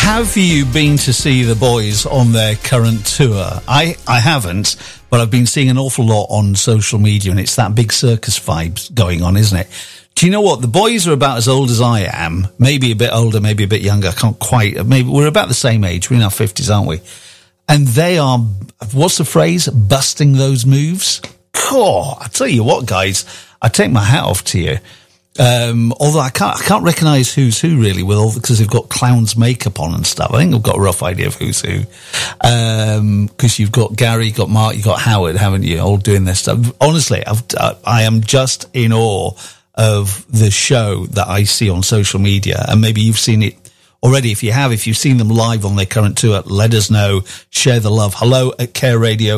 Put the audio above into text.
Have you been to see the boys on their current tour? I haven't, but I've been seeing an awful lot on social media, and it's that big circus vibes going on, isn't it? Do you know what? The boys are about as old as I am, maybe a bit older, maybe a bit younger. I can't quite, maybe we're about the same age. We're in our 50s, aren't we? And they are, what's the phrase? Busting those moves. God, I tell you what, guys, I take my hat off to you. Although I can't recognise who's who really because they've got clown's makeup on and stuff. I think I've got a rough idea of who's who. Because you've got Gary, you've got Mark, you've got Howard, haven't you? All doing this stuff. Honestly, I am just in awe of the show that I see on social media. And maybe you've seen it already. If you've seen them live on their current tour, let us know. Share the love. Hello@careradio